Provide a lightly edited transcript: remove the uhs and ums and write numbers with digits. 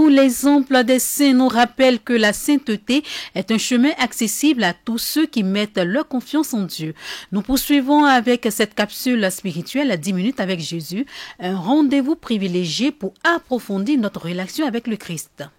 nous, l'exemple des saints nous rappelle que la sainteté est un chemin accessible à tous ceux qui mettent leur confiance en Dieu. Nous poursuivons avec cette capsule spirituelle 10 minutes avec Jésus, un rendez-vous privilégié pour approfondir notre relation avec le Christ.